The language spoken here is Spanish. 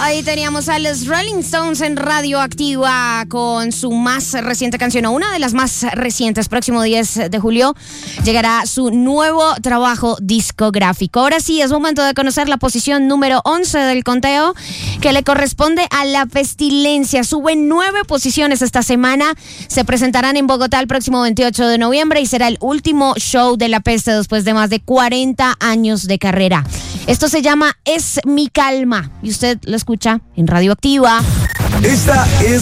Ahí teníamos a los Rolling Stones en Radioactiva con su más reciente canción, o una de las más recientes. Próximo 10 de julio llegará su nuevo trabajo discográfico. Ahora sí, es momento de conocer la posición número 11 del conteo, que le corresponde a La Pestilencia. Sube 9 posiciones esta semana. Se presentarán en Bogotá el próximo 28 de noviembre y será el último show de La Peste después de más de 40 años de carrera. Esto se llama Es mi calma y usted lo escucha en Radioactiva. Esta es